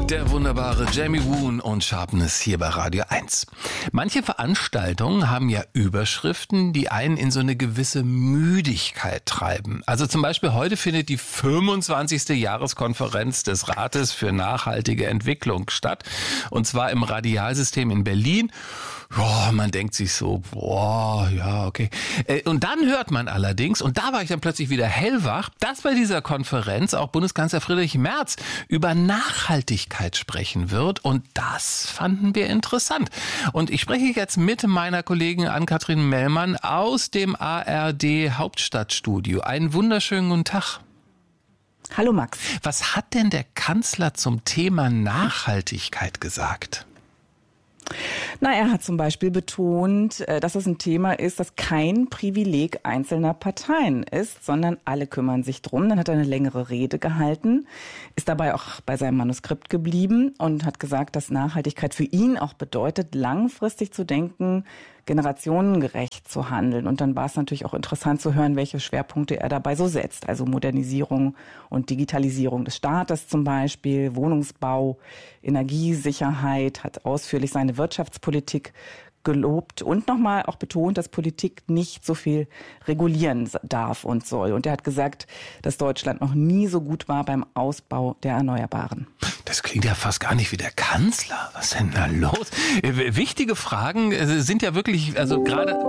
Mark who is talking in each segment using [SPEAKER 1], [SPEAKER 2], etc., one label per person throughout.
[SPEAKER 1] Der wunderbare Jamie Woon und Sharpness hier bei Radio 1. Manche Veranstaltungen haben ja Überschriften, die einen in so eine gewisse Müdigkeit treiben. Also zum Beispiel heute findet die 25. Jahreskonferenz des Rates für nachhaltige Entwicklung statt. Und zwar im Radialsystem in Berlin. Ja, man denkt sich so, boah, ja, okay. Und dann hört man allerdings, und da war ich dann plötzlich wieder hellwach, dass bei dieser Konferenz auch Bundeskanzler Friedrich Merz über Nachhaltigkeit sprechen wird. Und das fanden wir interessant. Und ich spreche jetzt mit meiner Kollegin Ann-Kathrin Mellmann aus dem ARD Hauptstadtstudio. Einen wunderschönen guten Tag.
[SPEAKER 2] Hallo Max.
[SPEAKER 1] Was hat denn der Kanzler zum Thema Nachhaltigkeit gesagt?
[SPEAKER 2] Na, er hat zum Beispiel betont, dass es ein Thema ist, das kein Privileg einzelner Parteien ist, sondern alle kümmern sich drum. Dann hat er eine längere Rede gehalten, ist dabei auch bei seinem Manuskript geblieben und hat gesagt, dass Nachhaltigkeit für ihn auch bedeutet, langfristig zu denken, generationengerecht zu handeln. Und dann war es natürlich auch interessant zu hören, welche Schwerpunkte er dabei so setzt. Also Modernisierung und Digitalisierung des Staates zum Beispiel, Wohnungsbau, Energiesicherheit, hat ausführlich seine Wirtschaftspolitik gelobt und nochmal auch betont, dass Politik nicht so viel regulieren darf und soll. Und er hat gesagt, dass Deutschland noch nie so gut war beim Ausbau der Erneuerbaren.
[SPEAKER 1] Das klingt ja fast gar nicht wie der Kanzler. Was ist denn da los? Wichtige Fragen sind ja wirklich, also gerade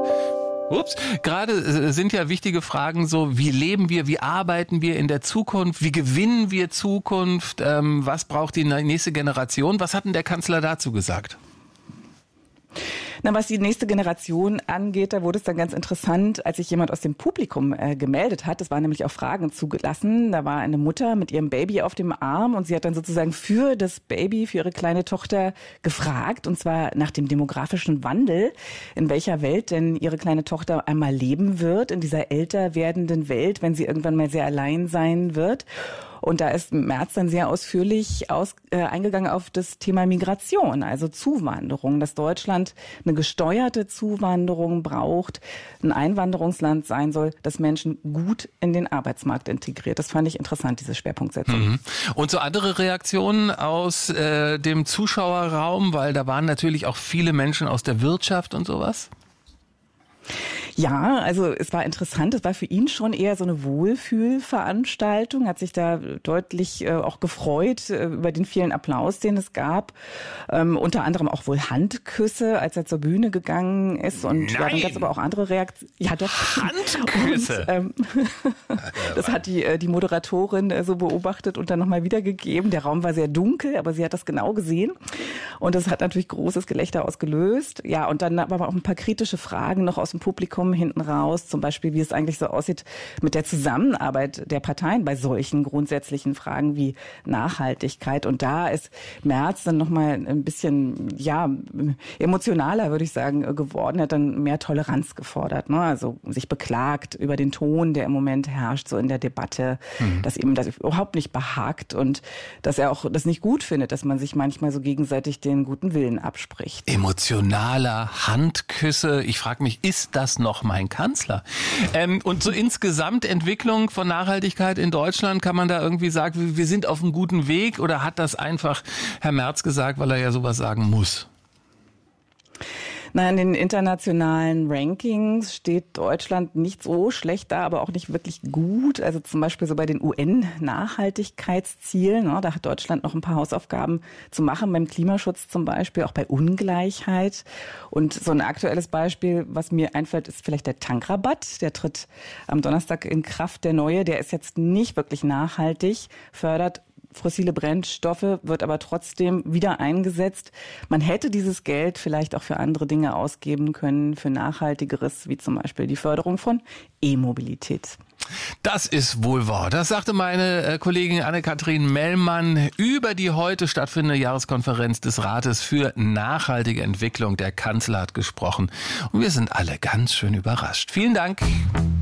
[SPEAKER 1] sind ja wichtige Fragen so, wie leben wir, wie arbeiten wir in der Zukunft, wie gewinnen wir Zukunft, was braucht die nächste Generation? Was hat denn der Kanzler dazu gesagt?
[SPEAKER 2] Na, was die nächste Generation angeht, da wurde es dann ganz interessant, als sich jemand aus dem Publikum gemeldet hat. Es waren nämlich auch Fragen zugelassen. Da war eine Mutter mit ihrem Baby auf dem Arm und sie hat dann sozusagen für das Baby, für ihre kleine Tochter gefragt, und zwar nach dem demografischen Wandel, in welcher Welt denn ihre kleine Tochter einmal leben wird, in dieser älter werdenden Welt, wenn sie irgendwann mal sehr allein sein wird. Und da ist Merz dann sehr ausführlich eingegangen auf das Thema Migration, also Zuwanderung, dass Deutschland eine gesteuerte Zuwanderung braucht, ein Einwanderungsland sein soll, das Menschen gut in den Arbeitsmarkt integriert. Das fand ich interessant, diese Schwerpunktsetzung.
[SPEAKER 1] Mhm. Und so andere Reaktionen aus dem Zuschauerraum, weil da waren natürlich auch viele Menschen aus der Wirtschaft und sowas?
[SPEAKER 2] Ja, also es war interessant. Es war für ihn schon eher so eine Wohlfühlveranstaltung. Hat sich da deutlich auch gefreut über den vielen Applaus, den es gab. Unter anderem auch wohl Handküsse, als er zur Bühne gegangen ist. Und ja, dann gab es aber auch andere Reaktionen. Ja, doch.
[SPEAKER 1] Handküsse?
[SPEAKER 2] Und, das hat die Moderatorin so beobachtet und dann nochmal wiedergegeben. Der Raum war sehr dunkel, aber sie hat das genau gesehen. Und das hat natürlich großes Gelächter ausgelöst. Ja, und dann aber auch ein paar kritische Fragen noch aus dem Publikum hinten raus, zum Beispiel, wie es eigentlich so aussieht mit der Zusammenarbeit der Parteien bei solchen grundsätzlichen Fragen wie Nachhaltigkeit. Und da ist Merz dann nochmal ein bisschen, ja, emotionaler, würde ich sagen, geworden. Er hat dann mehr Toleranz gefordert, ne? Also sich beklagt über den Ton, der im Moment herrscht, so in der Debatte, dass ihm das überhaupt nicht behagt und dass er auch das nicht gut findet, dass man sich manchmal so gegenseitig den guten Willen abspricht.
[SPEAKER 1] Emotionaler Handküsse. Ich frage mich, ist das noch mein Kanzler? Und so insgesamt Entwicklung von Nachhaltigkeit in Deutschland, kann man da irgendwie sagen, wir sind auf einem guten Weg, oder hat das einfach Herr Merz gesagt, weil er ja sowas sagen muss?
[SPEAKER 2] Na, in den internationalen Rankings steht Deutschland nicht so schlecht da, aber auch nicht wirklich gut. Also zum Beispiel so bei den UN-Nachhaltigkeitszielen. Ne, da hat Deutschland noch ein paar Hausaufgaben zu machen, beim Klimaschutz zum Beispiel, auch bei Ungleichheit. Und so ein aktuelles Beispiel, was mir einfällt, ist vielleicht der Tankrabatt. Der tritt am Donnerstag in Kraft, der neue. Der ist jetzt nicht wirklich nachhaltig, fördert fossile Brennstoffe, wird aber trotzdem wieder eingesetzt. Man hätte dieses Geld vielleicht auch für andere Dinge ausgeben können, für Nachhaltigeres, wie zum Beispiel die Förderung von E-Mobilität.
[SPEAKER 1] Das ist wohl wahr. Das sagte meine Kollegin Ann-Kathrin Mellmann über die heute stattfindende Jahreskonferenz des Rates für nachhaltige Entwicklung. Der Kanzler hat gesprochen und wir sind alle ganz schön überrascht. Vielen Dank.